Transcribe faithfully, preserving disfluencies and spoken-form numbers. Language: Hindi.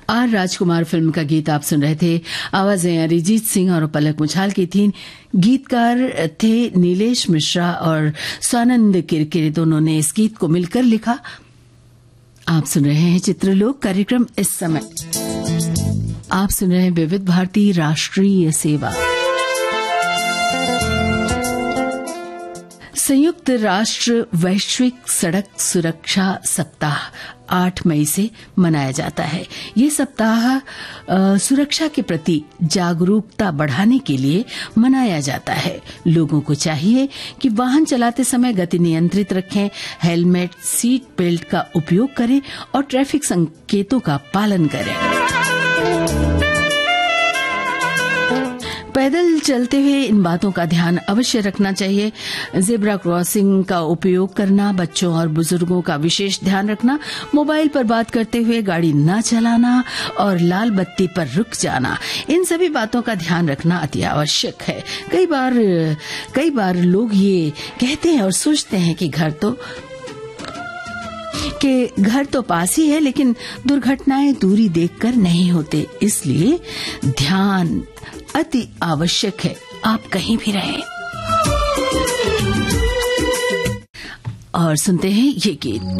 आर राजकुमार फिल्म का गीत आप सुन रहे थे। आवाजें अरिजीत सिंह और पलक मुछाल की थीं। गीतकार थे नीलेश मिश्रा और स्वानंद किरकिरे, दोनों ने इस गीत को मिलकर लिखा। आप सुन रहे हैं चित्रलोक कार्यक्रम। इस समय आप सुन रहे हैं विविध भारती राष्ट्रीय सेवा। संयुक्त राष्ट्र वैश्विक सड़क सुरक्षा सप्ताह आठ मई से मनाया जाता है। ये सप्ताह आ, सुरक्षा के प्रति जागरूकता बढ़ाने के लिए मनाया जाता है। लोगों को चाहिए कि वाहन चलाते समय गति नियंत्रित रखें, हेलमेट, सीट बेल्ट का उपयोग करें और ट्रैफिक संकेतों का पालन करें। पैदल चलते हुए इन बातों का ध्यान अवश्य रखना चाहिए। जेब्रा क्रॉसिंग का उपयोग करना, बच्चों और बुजुर्गों का विशेष ध्यान रखना, मोबाइल पर बात करते हुए गाड़ी न चलाना और लाल बत्ती पर रुक जाना, इन सभी बातों का ध्यान रखना अति आवश्यक है। कई बार कई बार लोग ये कहते हैं और सोचते हैं कि घर तो कि घर तो पास ही है, लेकिन दुर्घटनाएं दूरी देखकर नहीं होते। इसलिए ध्यान अति आवश्यक है, आप कहीं भी रहें। और सुनते हैं ये गीत।